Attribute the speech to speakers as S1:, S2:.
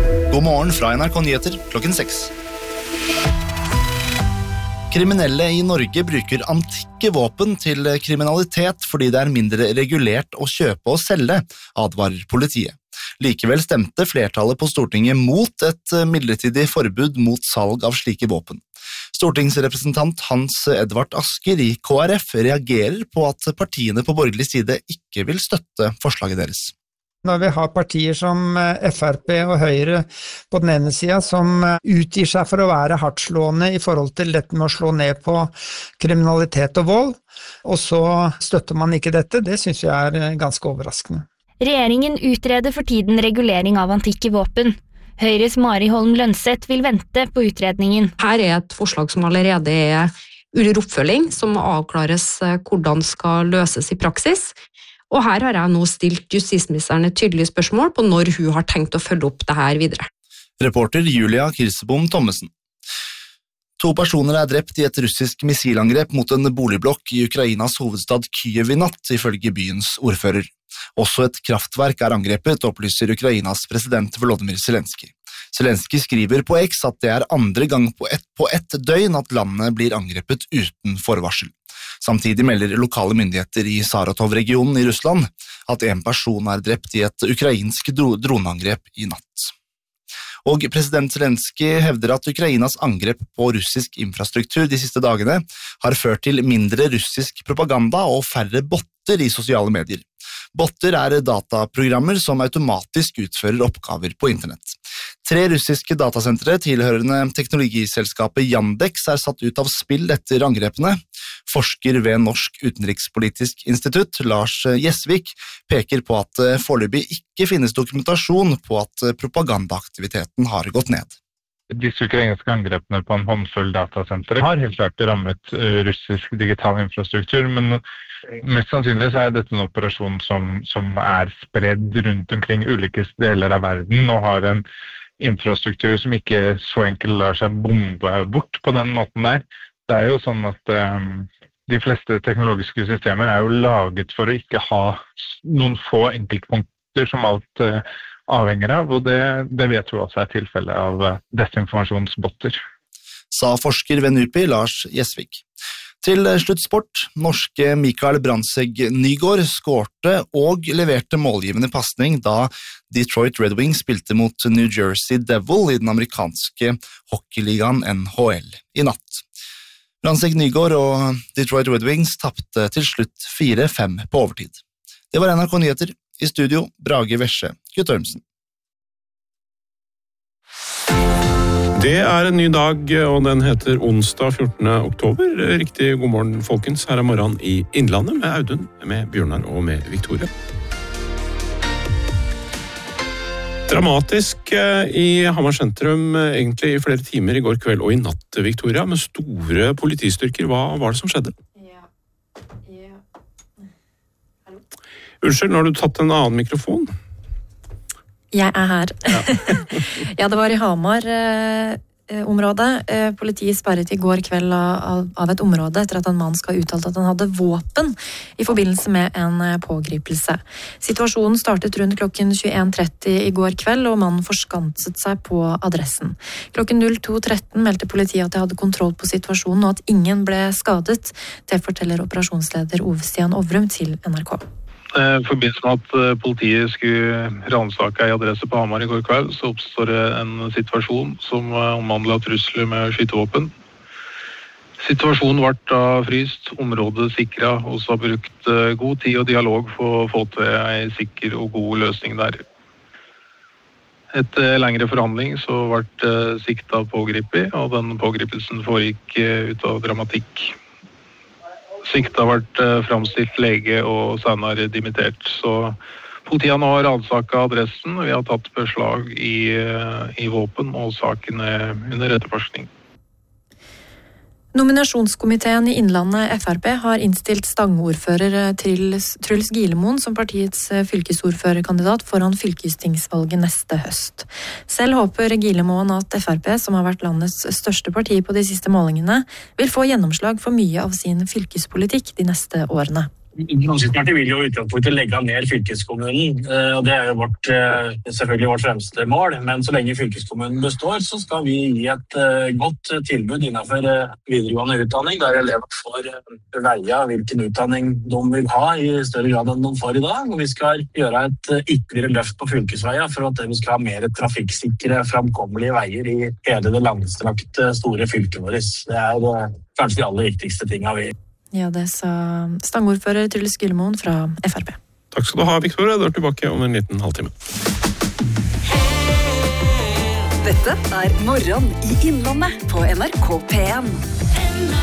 S1: God morgen fra NRK Nyheter klokken 6. Kriminelle i Norge bruker antikke våpen til kriminalitet fordi det er mindre regulert å kjøpe og selge, advarer politiet. Likevel stemte flertallet på Stortinget mot et midlertidig forbud mot salg av slike våpen. Stortingsrepresentant Hans Edvard Asker i KrF reagerer på at partiene på borgerlig side ikke vil støtte forslaget deres.
S2: Når vi har partier som Frp og Høyre på den ene siden som utgir seg for å være hardtslående i forhold til dette med å slå ned på kriminalitet og vold, og så støtter man ikke dette, det synes jeg er ganske overraskende.
S3: Regjeringen utreder for tiden regulering av antikke våpen. Høyres Mari Holm Lønseth vil vente på utredningen.
S4: Her er et forslag som allerede er under oppfølging, som må avklares hvordan skal løses i praksis. Og her har jeg nå stilt justisministeren et tydelig spørsmål på når hun har tenkt å følge opp det her videre.
S1: Reporter Julia Kirsebom Thommessen. 2 personer er drept i et russisk missilangrep mot en boligblokk i Ukrainas hovedstad Kyiv i natt, ifølge byens ordfører. Også et kraftverk er angrepet, opplyser Ukrainas president Volodymyr Zelenskyj. Zelenskyj skriver på X at det er andre gang på ett døgn at landet blir angrepet uten forvarsel. Samtidig melder lokale myndigheter i Saratov-regionen i Russland at en person er drept i et ukrainsk droneangrep i natt. Og president Zelenskyj hevder at Ukrainas angrep på russisk infrastruktur de siste dagene har ført til mindre russisk propaganda og færre botter i sosiale medier. Botter er dataprogrammer som automatisk utfører oppgaver på internett. 3 russiske datasentre tilhørende teknologiselskapet Yandex er satt ut av spill etter angrepene. Forsker ved Norsk Utenrikspolitisk Institutt, Lars Gjesvik, peker på at det foreløpig ikke finnes dokumentasjon på at propagandaaktiviteten har gått ned.
S5: Disse ukrainske angrepene på en håndfull datasentre har helt klart rammet russisk digital infrastruktur, men mest sannsynlig så er dette en operasjon som er spredd rundt omkring ulike deler av verden og har en infrastruktur som ikke så enkelt lar seg bombe bort på den måten der. Det er jo sånn at de fleste teknologiske systemer er jo laget for å ikke ha noen få enkeltpunkter som alt avhenger av, og det vet vi også er tilfellet av desinformasjonsbotter.
S1: Sa forsker ved NUPI Lars Gjesvik. Til slutt sport. Norske Mikael Brandtzæg Nygaard skårte og leverte målgivende pasning da Detroit Red Wings spilte mot New Jersey Devil i den amerikanske hockeyligaen NHL i natt. Brandtzæg Nygaard og Detroit Red Wings tapte til slutt 4-5 på overtid. Det var NRK Nyheter. I studio, Brage Vesje Guttormsen.
S6: Det er en ny dag, og den heter onsdag 14. oktober. Riktig god morgen, folkens. Her er morgen i Innlandet med Audun, med Bjørnar og med Victoria. Dramatisk i Hamar sentrum, egentlig i flere timer i går kveld og i natt, Victoria, med store politistyrker. Hva var det som skjedde? Unnskyld, nå har du tatt en annen mikrofon.
S7: Jeg er her. Ja, det var i Hamar området. Politiet sperret i går kveld av et område etter at en mann skal ha uttalt at han hadde våpen i forbindelse med en pågripelse. Situasjonen startet rundt klokken 21:30 i går kveld, og mannen forskanset seg på adressen. Klokken 02:13 meldte politiet at de hadde kontroll på situasjonen og at ingen ble skadet. Det forteller operasjonsleder Ove Stian Ovrum til NRK.
S5: I forbindelse med at politiet skulle ransake en adresse på Hamar i går kveld, så oppstår det en situasjon som omhandlet trusler med skytevåpen. Situasjonen ble da fryst, området sikret, og så har brukt god tid og dialog for å få til en sikker og god løsning der. Etter lengre forhandling så ble sikta pågripet, og den pågripelsen foregikk ut av dramatikk. Sikta har vært framstilt lege og senere dimittert, så politiet nå har ransaket adressen. Vi har tatt beslag i våpen, og saken er under etterforskning.
S7: Nominasjonskomiteen i Innlandet Frp har innstilt Stange-ordfører Truls Gilemoen som partiets fylkesordførerkandidat foran fylkestingsvalget neste høst. Selv håper Gilemoen at Frp, som har vært landets største parti på de siste målingene, vil få gjennomslag for mye av sin fylkespolitikk de neste årene.
S8: Fremskrittspartiet vil jo utgangspunktet legge ned fylkeskommunen, og det jo selvfølgelig vårt fremste mål, men så lenge fylkeskommunen består, så skal vi gi et godt tilbud innenfor videregående utdanning, der elever får veie hvilken utdanning de vil ha i større grad enn de får i dag, og vi skal gjøre et ytterligere løft på fylkesveier for at vi skal ha mer trafikksikre, framkommelige veier i hele det langstrakte store fylket vårt. Det kanskje de aller viktigste tingene vi.
S7: Ja, det sa stangordfører Truls Gyllemoen fra FrP.
S6: Takk skal du ha, Victoria. Du tilbake om en liten halvtime.
S9: Dette Morgen i Innlandet på NRK P1.